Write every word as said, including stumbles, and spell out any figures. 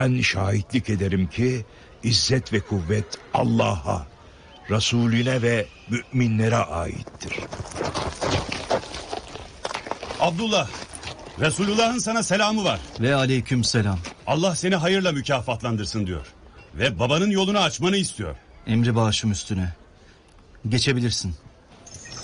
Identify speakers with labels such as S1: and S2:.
S1: Ben şahitlik ederim ki izzet ve kuvvet Allah'a, Resulüne ve müminlere aittir.
S2: Abdullah, Resulullah'ın sana selamı var.
S3: Ve aleyküm selam.
S2: Allah seni hayırla mükafatlandırsın diyor. Ve babanın yolunu açmanı istiyor.
S3: Emri başım üstüne. Geçebilirsin.